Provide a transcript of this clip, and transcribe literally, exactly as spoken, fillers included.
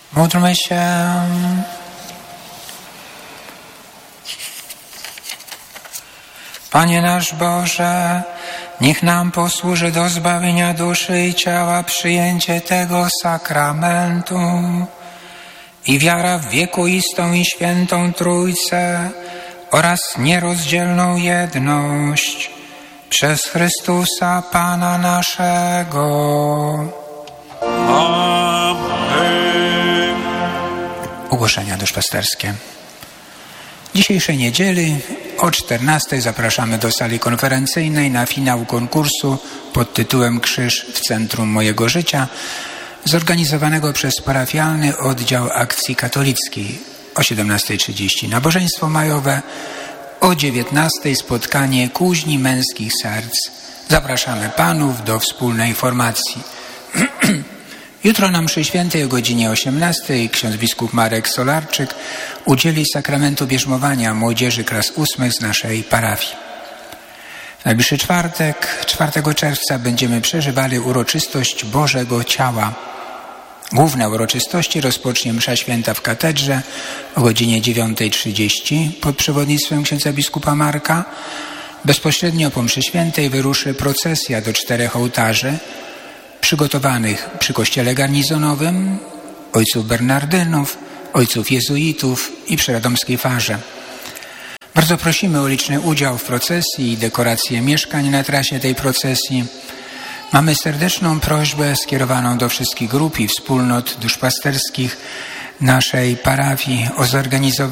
Módlmy się. Panie nasz Boże, niech nam posłuży do zbawienia duszy i ciała przyjęcie tego sakramentu i wiara w wiekuistą i świętą Trójcę oraz nierozdzielną jedność przez Chrystusa Pana naszego. Amen. Ogłoszenia duszpasterskie. Dzisiejszej niedzieli o czternastej zapraszamy do sali konferencyjnej na finał konkursu pod tytułem Krzyż w centrum mojego życia, zorganizowanego przez parafialny oddział akcji katolickiej. O siedemnastej trzydzieści nabożeństwo majowe, o dziewiętnastej spotkanie Kuźni Męskich Serc. Zapraszamy panów do wspólnej formacji. Jutro na mszy świętej o godzinie osiemnastej ksiądz biskup Marek Solarczyk udzieli sakramentu bierzmowania młodzieży klas ósmych z naszej parafii. W najbliższy czwartek, czwartego czerwca, będziemy przeżywali uroczystość Bożego Ciała. Główne uroczystości rozpocznie msza święta w katedrze o godzinie dziewiątej trzydzieści pod przewodnictwem księdza biskupa Marka. Bezpośrednio po mszy świętej wyruszy procesja do czterech ołtarzy przygotowanych przy kościele garnizonowym, ojców Bernardynów, ojców jezuitów i przy Radomskiej Farze. Bardzo prosimy o liczny udział w procesji i dekorację mieszkań na trasie tej procesji. Mamy serdeczną prośbę skierowaną do wszystkich grup i wspólnot duszpasterskich naszej parafii o zorganizowanie